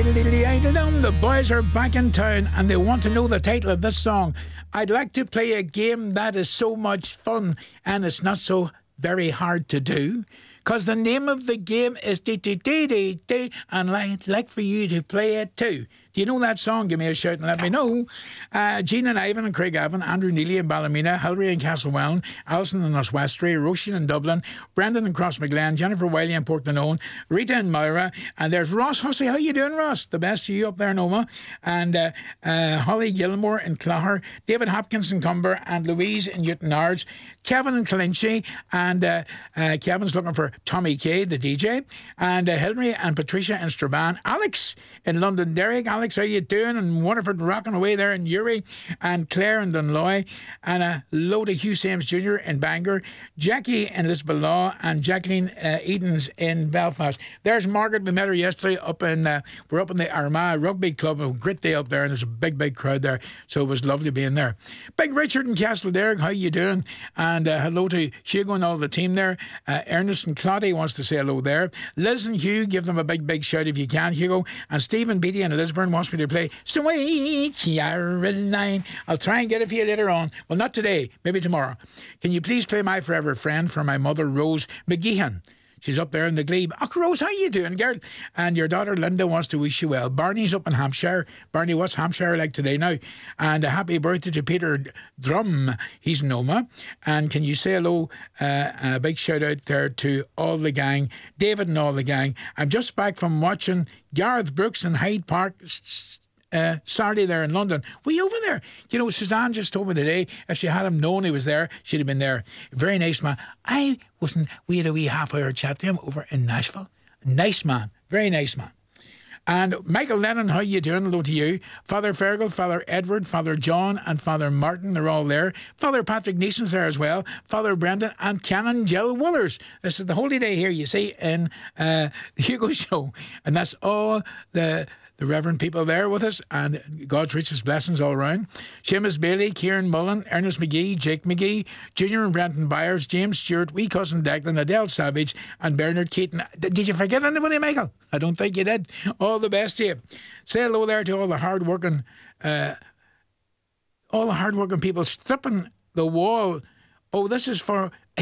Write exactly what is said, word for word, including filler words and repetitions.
The boys are back in town and they want to know the title of this song. I'd like to play a game that is so much fun and it's not so very hard to do. Because the name of the game is dee dee dee dee dee, and I'd like for you to play it too. Do you know that song? Give me a shout and let me know. Uh, Jean and Ivan and Craigavon, Andrew Neely in Ballymena, Hilary in Castlewellan, Alison in Oswestry, Roisin in Dublin, Brendan in Crossmaglen, Jennifer Wiley in Portnanon, Rita in Moira, and there's Ross Hussey. How you doing, Ross? The best of you up there, Noma. And uh, uh, Holly Gilmore in Clogher, David Hopkins in Cumber, and Louise in Newton Ards, Kevin in Calinchi, and uh, uh, Kevin's looking for Tommy Kay, the D J, and uh, Hilary and Patricia in Strabane, Alex in London, Derek. Alex, how you doing? And Waterford rocking away there in Uri, and Claire in Dunloy, and a load of Hugh Sames Junior in Bangor, Jackie in Lisbon, and Jacqueline uh, Edens in Belfast. There's Margaret. We met her yesterday up in uh, we're up in the Armagh Rugby Club. A great day up there, and there's a big, big crowd there, so it was lovely being there. Big Richard in Castlederg, how you doing? And uh, hello to Hugo and all the team there. Uh, Ernest and Claudia wants to say hello there. Liz and Hugh, give them a big, big shout if you can, Hugo. And Stephen Beattie in Lisburn wants me to play Sweet Caroline. I'll try and get it for you later on. Well, not today, maybe tomorrow. Can you please play My Forever Friend for my mother, Rose McGeehan? She's up there in the glebe. Oh, Rose, how you doing, girl? And your daughter Linda wants to wish you well. Barney's up in Hampshire. Barney, what's Hampshire like today now? And a happy birthday to Peter Drum. He's in Noma. And can you say hello, uh, a big shout out there to all the gang, David and all the gang. I'm just back from watching Gareth Brooks in Hyde Park Uh, Saturday there in London. Were you over there? You know, Suzanne just told me today if she had him known he was there, she'd have been there. Very nice man. I wasn't, we had a wee half hour chat to him over in Nashville. Nice man. Very nice man. And Michael Lennon, how you doing? Hello to you. Father Fergal, Father Edward, Father John and Father Martin, they're all there. Father Patrick Neeson's there as well. Father Brendan and Canon Jill Woolers. This is the holy day here, you see, in uh, the Hugo Show. And that's all the... the reverend people there with us, and God's richest blessings all around. Seamus Bailey, Kieran Mullen, Ernest McGee, Jake McGee, Junior and Brenton Byers, James Stewart, wee cousin Declan, Adele Savage, and Bernard Keaton. Did you forget anybody, Michael? I don't think you did. All the best to you. Say hello there to all the hard-working, uh, all the hard-working people stripping the wall. Oh, this is for